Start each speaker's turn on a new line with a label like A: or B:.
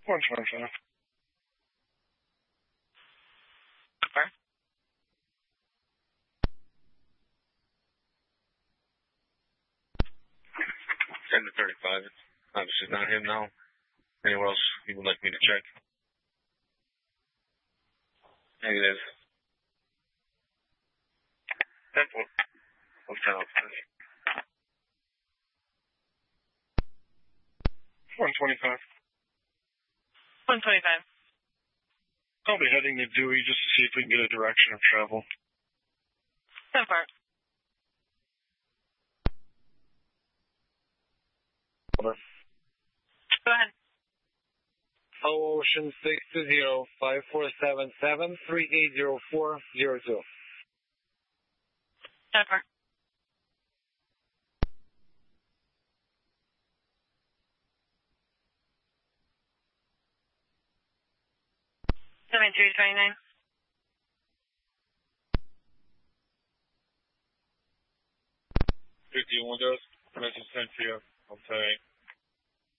A: 125.
B: Confirm.
C: 10-35. Obviously not him now. Anywhere else you would like me to check? Negative. 10-4. What's that officer?
A: 125.
B: 125.
A: I'll be heading to Dewey just to see if we can get a direction of travel.
B: Confirm.
A: Over.
B: Go ahead.
D: Ocean 620-5477-380402.
B: Confirm. Seven 329.
C: 51 windows. Message sent to you. I'm sorry.